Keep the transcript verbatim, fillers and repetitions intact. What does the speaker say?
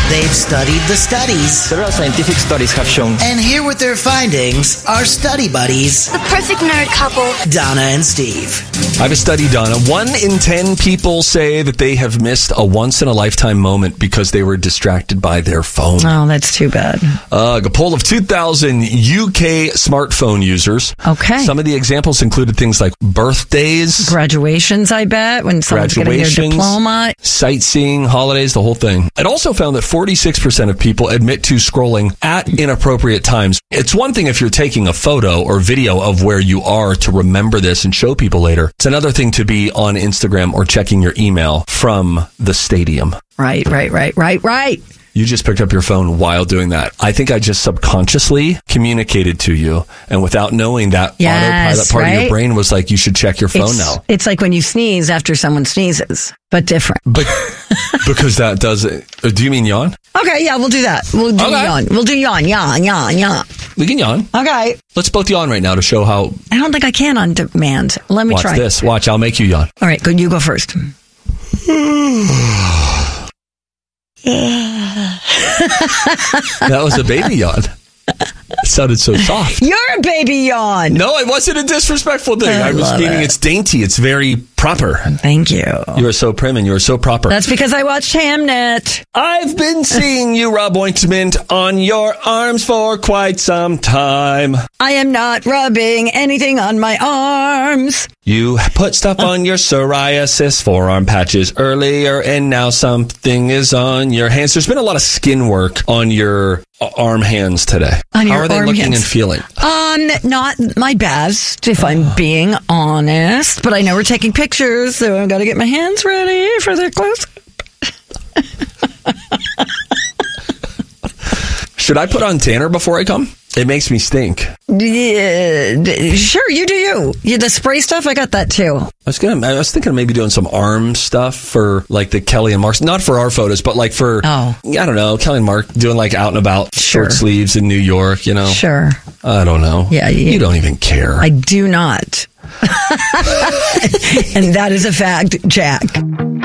They've studied the studies. Several scientific studies have shown. And here with their findings are study buddies, The perfect nerd couple. Donna and Steve. I have a study, Donna. One in ten people say that they have missed a once-in-a-lifetime moment because they were distracted by their phone. Oh, that's too bad. Uh, a poll of two thousand U K smartphone users. Okay. Some of the examples included things like birthdays, Graduations, I bet, when someone's getting their graduations, diploma. sightseeing, holidays, the whole thing. It also found that forty-six percent of people admit to scrolling at inappropriate times. It's one thing if you're taking a photo or video of where you are to remember this and show people later. It's another thing to be on Instagram or checking your email from the stadium. Right, right, right, right, right. You just picked up your phone while doing that. I think I just subconsciously communicated to you, and without knowing that, Yes, autopilot part of right? your brain was like, you should check your phone It's, now. it's like when you sneeze after someone sneezes, but different. But because that does it. Uh, Do you mean yawn? Okay, yeah, we'll do that. We'll do Okay. yawn. We'll do yawn, yawn, yawn, yawn. We can yawn. Okay. Let's both yawn right now to show how. I don't think I can on demand. Let me Watch try. this. Watch. I'll make you yawn. All right, good. You go first. That was a baby yawn. It sounded so soft. You're a baby yawn. No, it wasn't a disrespectful thing. I, I was love meaning it. it's dainty. It's very proper. Thank you. You are so prim and you are so proper. That's because I watched Hamnet. I've been seeing you rub ointment on your arms for quite some time. I am not rubbing anything on my arms. You put stuff on your psoriasis forearm patches earlier, and now something is on your hands. There's been a lot of skin work on your uh, arm hands today. On How your are they arm looking hands. and feeling? Um, not my best, if I'm being honest. But I know we're taking pictures, so I've got to get my hands ready for the close. Should I put on tanner before I come? It makes me stink. Yeah, d- sure, you do you. you. The spray stuff, I got that too. I was gonna. I was thinking of maybe doing some arm stuff for like the Kelly and Mark, not for our photos, but like for Oh. I don't know, Kelly and Mark doing like out and about Sure. short sleeves in New York. You know, Sure. I don't know. Yeah, you- you don't even care. I do not. And that is a fact, Jack.